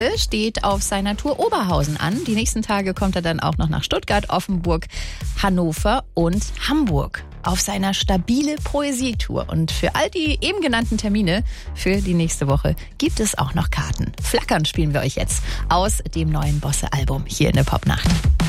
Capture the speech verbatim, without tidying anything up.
steht auf seiner Tour Oberhausen an. Die nächsten Tage kommt er dann auch noch nach Stuttgart, Offenburg, Hannover und Hamburg auf seiner stabile Poesietour. Und für all die eben genannten Termine für die nächste Woche gibt es auch noch Karten. Flackern spielen wir euch jetzt aus dem neuen Bosse-Album hier in der Popnacht.